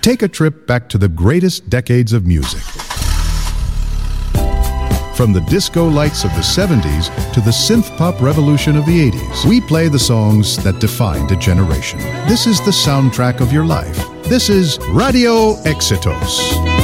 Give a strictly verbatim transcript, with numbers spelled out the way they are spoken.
Take a trip back to the greatest decades of music. From the disco lights of the seventies to the synth-pop revolution of the eighties, we play the songs that defined a generation. This is the soundtrack of your life. This is Radio Éxitos.